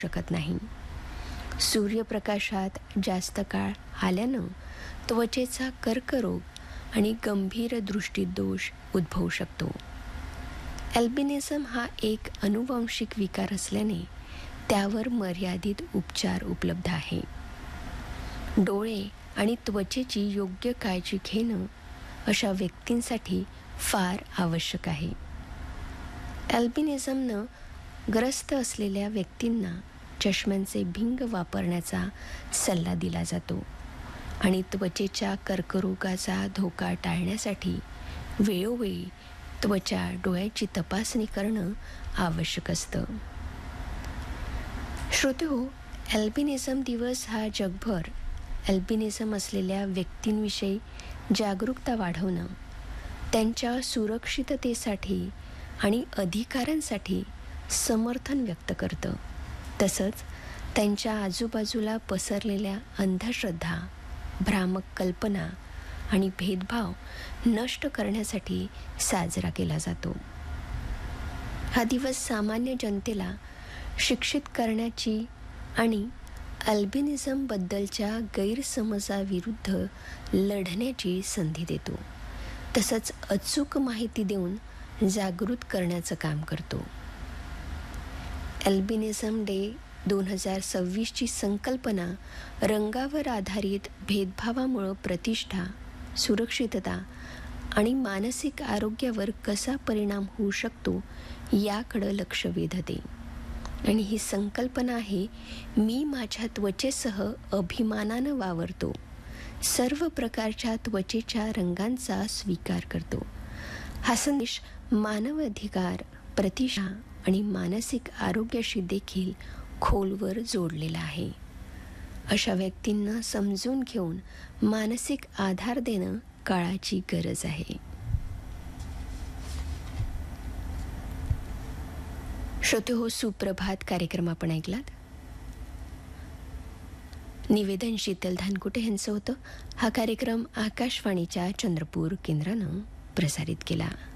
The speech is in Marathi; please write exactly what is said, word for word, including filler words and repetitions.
शकत नाही. सूर्यप्रकाशात जास्त काळ आल्यानं त्वचेचा कर्करोग आणि गंभीर दृष्टीदोष उद्भवू शकतो. अल्बिनिझम हा एक अनुवांशिक विकार असल्याने त्यावर मर्यादित उपचार उपलब्ध आहे. डोळे आणि त्वचेची योग्य काळजी घेणं अशा व्यक्तींसाठी फार आवश्यक आहे. अल्बिनिझमनं ग्रस्त असलेल्या व्यक्तींना चष्म्यांचे भिंग वापरण्याचा सल्ला दिला जातो आणि त्वचेच्या कर्करोगाचा धोका टाळण्यासाठी वेळोवेळी त्वचा डोळ्याची तपासणी करणं आवश्यक असतं. श्रोतेहो, अल्बिनिझम दिवस हा जगभर अल्बिनिझम असलेल्या व्यक्तींविषयी जागरूकता वाढवणं, त्यांच्या सुरक्षिततेसाठी आणि अधिकारांसाठी समर्थन व्यक्त करतं. तसंच त्यांच्या आजूबाजूला पसरलेल्या अंधश्रद्धा, भ्रामक कल्पना आणि भेदभाव नष्ट करण्यासाठी साजरा केला जातो. हा दिवस सामान्य जनतेला शिक्षित करण्याची आणि अल्बिनिझमबद्दलच्या गैरसमजाविरुद्ध लढण्याची संधी देतो. तसंच अचूक माहिती देऊन जागृत करण्याचं काम करतो. अल्बिनिझम डे दोन हजार सव्वीसची संकल्पना रंगावर आधारित भेदभावामुळं प्रतिष्ठा, सुरक्षितता आणि मानसिक आरोग्यावर कसा परिणाम होऊ शकतो याकडं लक्ष वेधते. आणि ही संकल्पना आहे, मी माझ्या त्वचेसह अभिमानानं वावरतो, सर्व प्रकारच्या त्वचेच्या रंगांचा स्वीकार करतो. हा संदेश मानवाधिकार, प्रतिष्ठा आणि मानसिक आरोग्याशी देखील खोलवर जोडलेला आहे. अशा व्यक्तींना समजून घेऊन मानसिक आधार देणं काळाची गरज आहे. श्रोते हो, सुप्रभात कार्यक्रम आपण ऐकलात. निवेदन शीतल धानकुटे यांचं होतं. हा कार्यक्रम आकाशवाणीच्या चंद्रपूर केंद्रानं प्रसारित केला.